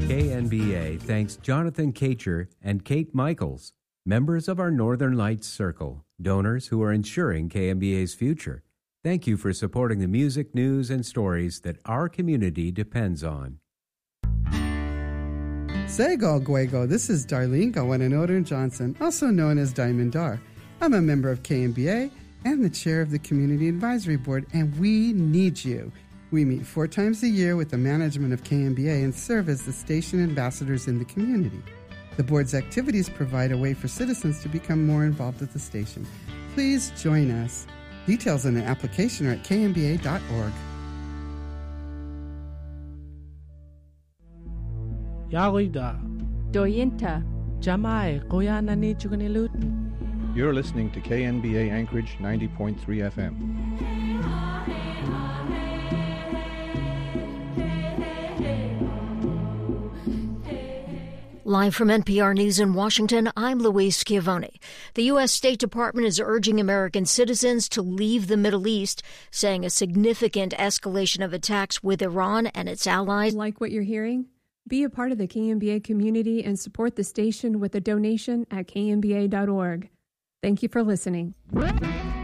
KNBA thanks Jonathan Kacher and Kate Michaels, members of our Northern Lights Circle, donors who are ensuring KNBA's future. Thank you for supporting the music, news, and stories that our community depends on. Sego Guego, this is Darlene Gawananoden Johnson, also known as Diamond Dar. I'm a member of KNBA and the chair of the Community Advisory Board, and we need you. We meet 4 times a year with the management of KNBA and serve as the station ambassadors in the community. The board's activities provide a way for citizens to become more involved at the station. Please join us. Details on the application are at knba.org. Yarida. Doyinta. Jamai, Koyana ni Chuganilutin. You're listening to KNBA Anchorage 90.3 FM. Live from NPR News in Washington, I'm Louise Schiavone. The U.S. State Department is urging American citizens to leave the Middle East, saying a significant escalation of attacks with Iran and its allies. Like what you're hearing? Be a part of the KNBA community and support the station with a donation at knba.org. Thank you for listening.